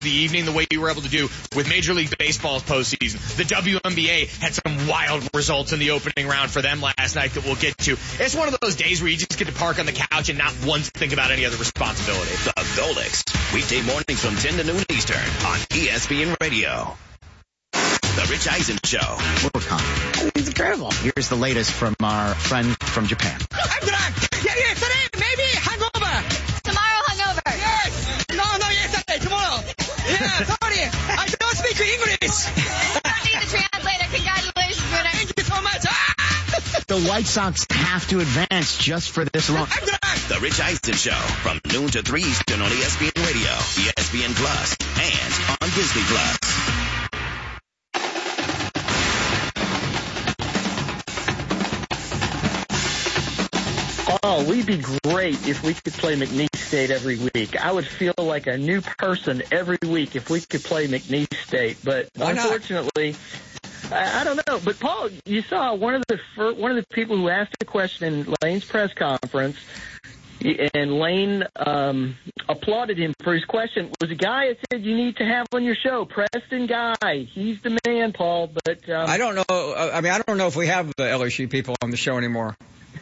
the evening the way you were able to do with Major League Baseball's postseason. The WNBA had some wild results in the opening round for them last night that we'll get to. It's one of those days where you just get to park on the couch and not once think about any other responsibility. The Golix, weekday mornings from 10 to noon Eastern on ESPN Radio. The Rich Eisen Show. WorldCon. It's incredible. Here's the latest from our friend from Japan. I'm drunk. Yeah, today, maybe hangover. Tomorrow hungover. Yes. No, yesterday, tomorrow. Yeah, sorry. I don't speak English. Don't need the translator. Congratulations, winner. Thank you so much. The White Sox have to advance just for this alone. I'm drunk. The Rich Eisen Show from noon to 3 Eastern on ESPN Radio, ESPN Plus, and on Disney Plus. Oh, we'd be great if we could play McNeese State every week. I would feel like a new person every week if we could play McNeese State. But unfortunately, I don't know. But Paul, you saw one of the people who asked a question in Lane's press conference, and Lane applauded him for his question. Was a guy that said you need to have on your show, Preston Guy. He's the man, Paul. But I don't know. I don't know if we have the LSU people on the show anymore.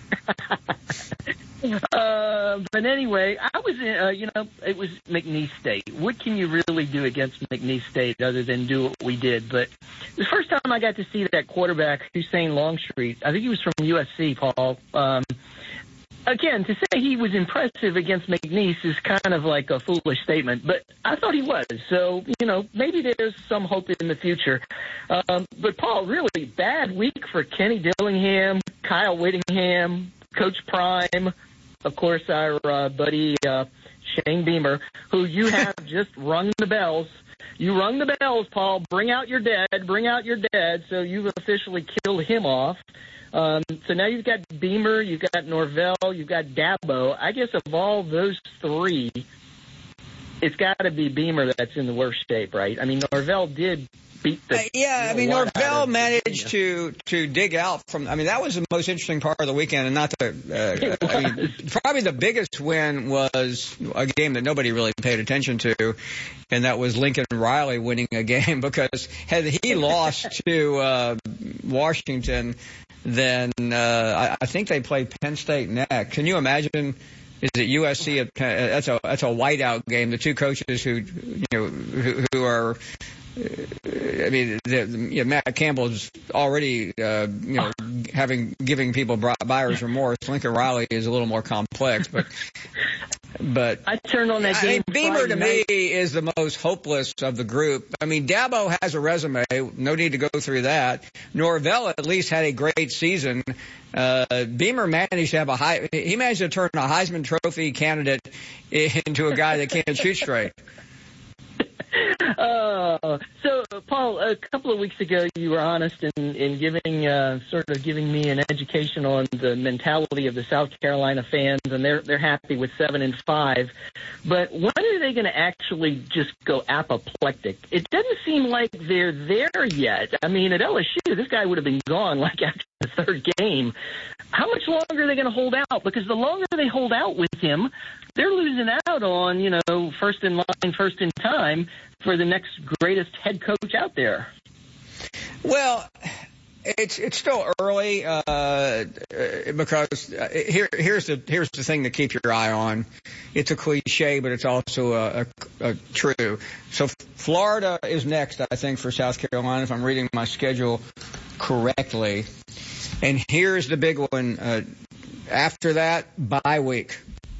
But anyway, I was, it was McNeese State. What can you really do against McNeese State other than do what we did? But the first time I got to see that quarterback, Hussein Longstreet, I think he was from USC, Paul. Again, to say he was impressive against McNeese is kind of like a foolish statement, but I thought he was. So, maybe there's some hope in the future. But, Paul, really bad week for Kenny Dillingham, Kyle Whittingham, Coach Prime, of course, our buddy Shane Beamer, who you have just rung the bells. You rung the bells, Paul. Bring out your dead. So you've officially killed him off. So now you've got Beamer, you've got Norvell, you've got Dabo. I guess of all those three, it's got to be Beamer that's in the worst shape, right? I mean, Norvell did beat the... Norvell managed to dig out from... that was the most interesting part of the weekend, and not the... probably the biggest win was a game that nobody really paid attention to, and that was Lincoln Riley winning a game, because had he lost to Washington... then I think they played Penn State next. Can you imagine? Is it USC? That's a whiteout game. The two coaches who are. Matt Campbell's already giving people buyer's remorse. Lincoln Riley is a little more complex, but I turned on that game. Beamer to me is the most hopeless of the group. Dabo has a resume. No need to go through that. Norvell at least had a great season. Beamer managed to have he managed to turn a Heisman Trophy candidate into a guy that can't shoot straight. So, Paul, a couple of weeks ago, you were honest in giving me an education on the mentality of the South Carolina fans, and they're happy with 7-5. But when are they going to actually just go apoplectic? It doesn't seem like they're there yet. At LSU, this guy would have been gone after the third game. How much longer are they going to hold out? Because the longer they hold out with him, they're losing out on, first in line, first in time for the next greatest head coach out there. Well, it's still early because here's the thing to keep your eye on. It's a cliche, but it's also a true. So Florida is next, I think, for South Carolina, if I'm reading my schedule correctly. And here's the big one. After that, bye week.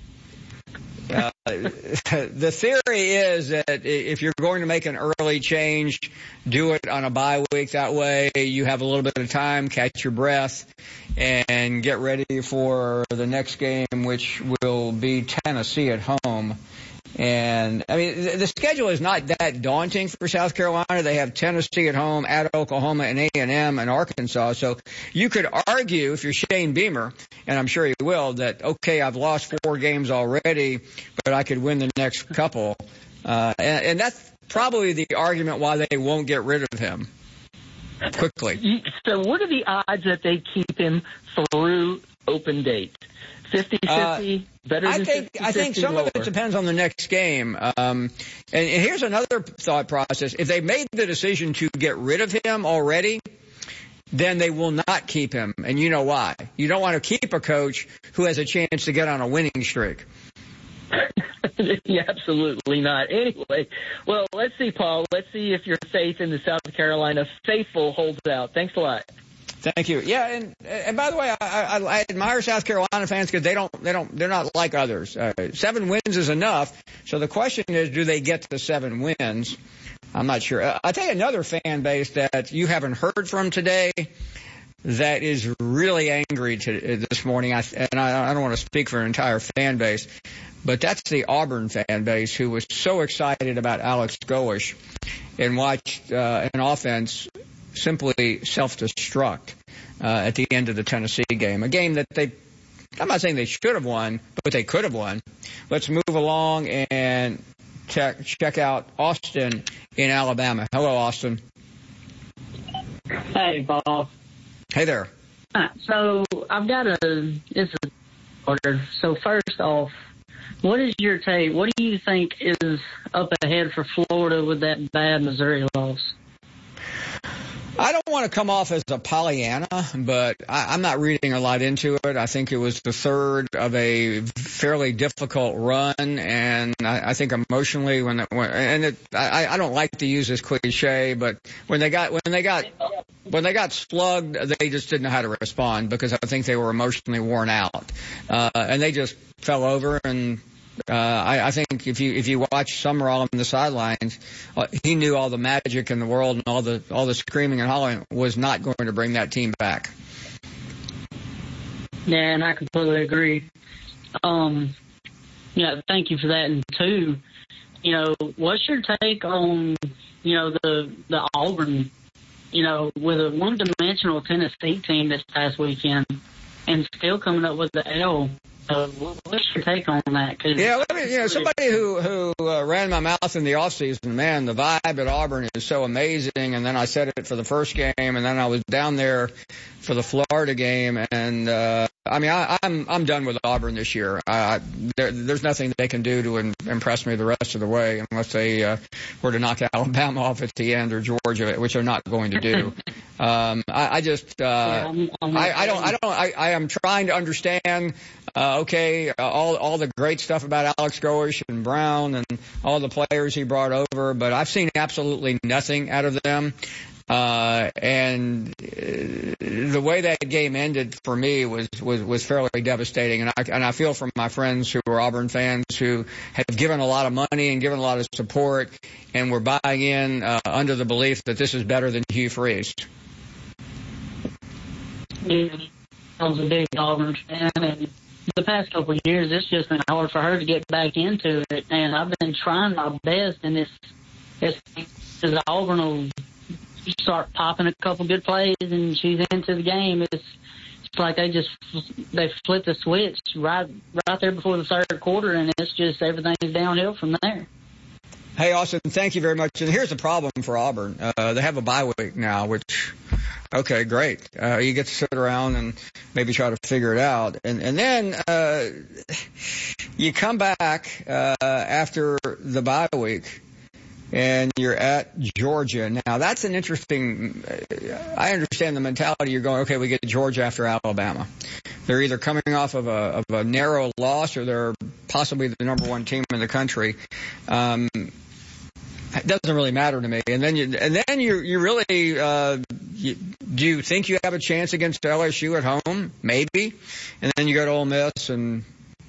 The theory is that if you're going to make an early change, do it on a bye week. That way you have a little bit of time, catch your breath, and get ready for the next game, which will be Tennessee at home. And, the schedule is not that daunting for South Carolina. They have Tennessee at home, at Oklahoma, and A&M, and Arkansas. So you could argue, if you're Shane Beamer, and I'm sure he will, that, okay, I've lost 4 games already, but I could win the next couple. And that's probably the argument why they won't get rid of him quickly. So what are the odds that they keep him through open date? 50-50, better than 50-50, I think some lower. of it depends on the next game. And here's another thought process. If they made the decision to get rid of him already, then they will not keep him. And you know why. You don't want to keep a coach who has a chance to get on a winning streak. Yeah, absolutely not. Anyway, well, let's see, Paul. Let's see if your faith in the South Carolina faithful holds out. Thanks a lot. Thank you. Yeah, and by the way, I admire South Carolina fans because they're not like others. 7 wins is enough. So the question is, do they get to 7 wins? I'm not sure. I'll tell you another fan base that you haven't heard from today that is really angry this morning. I don't want to speak for an entire fan base, but that's the Auburn fan base who was so excited about Alex Goish and watched an offense simply self-destruct at the end of the Tennessee game, a game that I'm not saying they should have won, but they could have won. Let's move along and check out Austin in Alabama. Hello, Austin. Hey, Paul. Hey there. So I've got it's a order. So first off, what is your take? What do you think is up ahead for Florida with that bad Missouri loss? I don't want to come off as a Pollyanna, but I'm not reading a lot into it. I think it was the third of a fairly difficult run, and I think emotionally I don't like to use this cliche, but when they got slugged, they just didn't know how to respond because I think they were emotionally worn out, and they just fell over. And I think if you watch Summerall on the sidelines, he knew all the magic in the world and all the screaming and hollering was not going to bring that team back. Yeah, and I completely agree. Thank you for that. And two, what's your take on the Auburn, with a one-dimensional Tennessee team this past weekend and still coming up with the L? What's your take on that? Somebody who ran my mouth in the offseason, man, the vibe at Auburn is so amazing. And then I said it for the first game, and then I was down there for the Florida game, and I'm done with Auburn this year. There's nothing they can do to impress me the rest of the way, unless they were to knock Alabama off at the end or Georgia, which they're not going to do. I am trying to understand. All the great stuff about Alex Goish and Brown and all the players he brought over, but I've seen absolutely nothing out of them. And the way that game ended for me was fairly devastating. And I feel for my friends who are Auburn fans who have given a lot of money and given a lot of support and were buying in under the belief that this is better than Hugh Freeze. Yeah, I was a big Auburn fan, and the past couple of years, it's just been hard for her to get back into it. And I've been trying my best, and it's Auburn will start popping a couple good plays, and she's into the game. It's like they flip the switch right there before the third quarter, and it's just everything's downhill from there. Hey, Austin, thank you very much. And here's the problem for Auburn. They have a bye week now, which, okay, great. You get to sit around and maybe try to figure it out. And then you come back after the bye week, and you're at Georgia. Now, that's an interesting I understand the mentality. You're going, okay, we get Georgia after Alabama. They're either coming off of a narrow loss or they're possibly the number one team in the country. It doesn't really matter to me. And then you really do you think you have a chance against LSU at home? Maybe. And then you go to Ole Miss and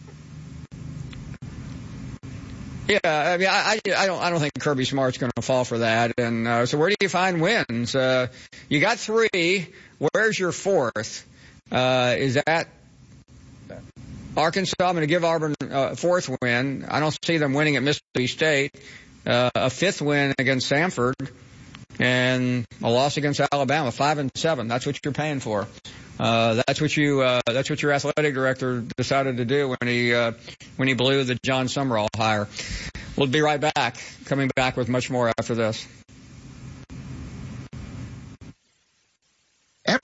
yeah, I mean, I don't think Kirby Smart's going to fall for that. And so where do you find wins? You got 3. Where's your 4th? Is that Arkansas? I'm going to give Auburn a 4th win. I don't see them winning at Mississippi State. A 5th win against Samford, and a loss against Alabama. 5-7. That's what you're paying for. That's what your athletic director decided to do when he blew the John Summerall hire. We'll be right back. Coming back with much more after this. Every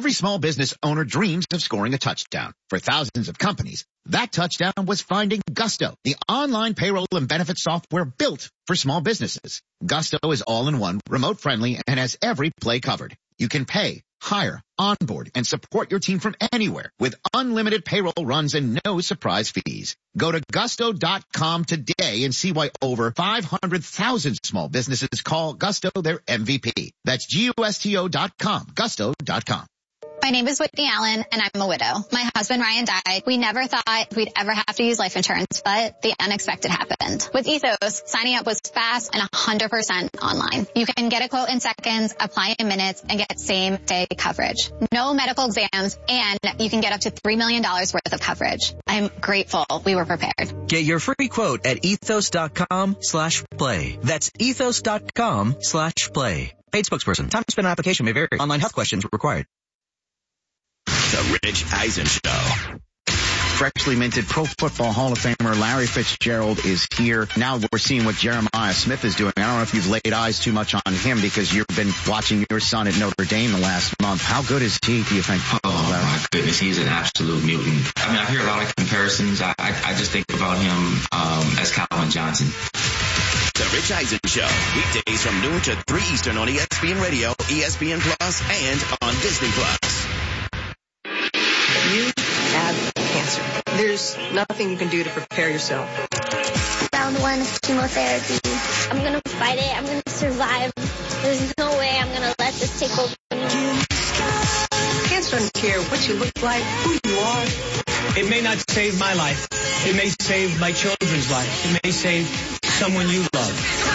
Every small business owner dreams of scoring a touchdown. For thousands of companies, that touchdown was finding Gusto, the online payroll and benefits software built for small businesses. Gusto is all-in-one, remote-friendly, and has every play covered. You can pay, hire, onboard, and support your team from anywhere with unlimited payroll runs and no surprise fees. Go to gusto.com today and see why over 500,000 small businesses call Gusto their MVP. That's GUSTO.com, gusto.com. My name is Whitney Allen, and I'm a widow. My husband, Ryan, died. We never thought we'd ever have to use life insurance, but the unexpected happened. With Ethos, signing up was fast and 100% online. You can get a quote in seconds, apply in minutes, and get same-day coverage. No medical exams, and you can get up to $3 million worth of coverage. I'm grateful we were prepared. Get your free quote at ethos.com/play. That's ethos.com/play. Paid spokesperson. Time to spend on application may vary. Online health questions required. The Rich Eisen Show. Freshly minted Pro Football Hall of Famer Larry Fitzgerald is here. Now we're seeing what Jeremiah Smith is doing. I don't know if you've laid eyes too much on him because you've been watching your son at Notre Dame the last month. How good is he, do you think? Oh, my goodness. He's an absolute mutant. I mean, I hear a lot of comparisons. I just think about him as Calvin Johnson. The Rich Eisen Show. Weekdays from noon to 3 Eastern on ESPN Radio, ESPN Plus, and on Disney Plus. You have cancer. There's nothing you can do to prepare yourself. Round 1 is chemotherapy. I'm going to fight it. I'm going to survive. There's no way I'm going to let this take over me. Cancer doesn't care what you look like, who you are. It may not save my life. It may save my children's life. It may save someone you love.